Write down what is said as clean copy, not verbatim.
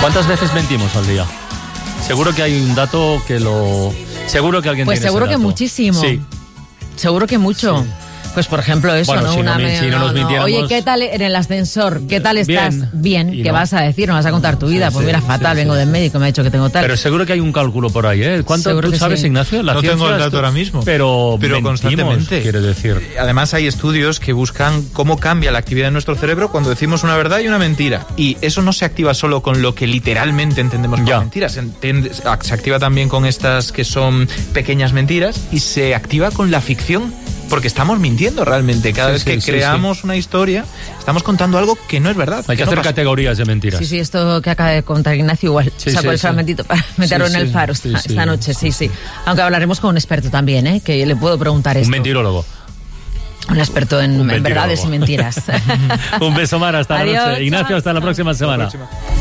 ¿Cuántas veces mentimos al día? Seguro que hay un dato que lo... Seguro que alguien pues tiene seguro ese que dato. muchísimo. Sí. Seguro que mucho. Sí. Pues por ejemplo eso, bueno, ¿no? Si no nos mintiéramos... Oye, ¿qué tal en el ascensor? ¿Qué tal estás? Bien. ¿Qué no vas a decir? ¿No vas a contar tu vida? Pues mira, fatal, vengo del médico, me ha dicho que tengo tal. Pero seguro que hay un cálculo por ahí, ¿eh? ¿Cuánto tú sabes, sí, Ignacio? No tengo el dato ahora mismo. Pero constantemente. Quiere decir. Además hay estudios que buscan cómo cambia la actividad de nuestro cerebro cuando decimos una verdad y una mentira. Y eso no se activa solo con lo que literalmente entendemos como mentiras. Se activa también con estas que son pequeñas mentiras y se activa con la ficción. Porque estamos mintiendo realmente. Cada vez que creamos una historia, estamos contando algo que no es verdad. Hay que hacer categorías de mentiras. Sí, esto que acaba de contar Ignacio igual. Sacó el fragmentito para meterlo en el Faro esta noche, sí. Aunque hablaremos con un experto también, ¿eh? Que le puedo preguntar esto. Un mentirólogo. Un experto en verdades y mentiras. Un beso, Mar, hasta la noche. Ignacio, hasta la próxima semana.